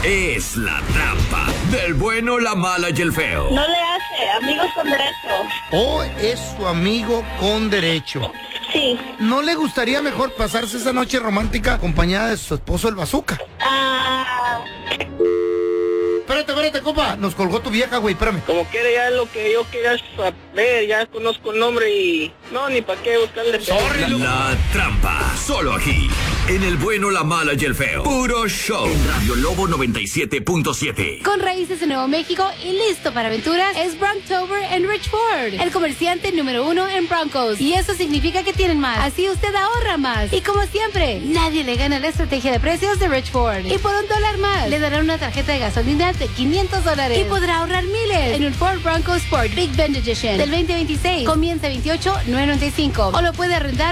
es La Trampa del bueno, la mala y el feo. No le hace, amigos con derecho. ¿O es su amigo con derecho? Sí. ¿No le gustaría mejor pasarse esa noche romántica acompañada de su esposo el bazooka? Espérate, compa. Nos colgó tu vieja, güey, espérame. Como que era ya lo que yo quería saber, ya conozco el nombre y... No, ni para qué buscarle... La Trampa, solo aquí, en el bueno, la mala y el feo. Puro show. En Radio Lobo 97.7. Con raíces en Nuevo México y listo para aventuras, es Bronktober en Rich Ford, el comerciante número 1 en Broncos. Y eso significa que tienen más. Así usted ahorra más. Y como siempre, nadie le gana la estrategia de precios de Rich Ford. Y por $1 más, le darán una tarjeta de gasolina de $500 y podrá ahorrar miles en un Ford Bronco Sport Big Bend Edition del 2026. Comienza 28,995 o lo puede arrendar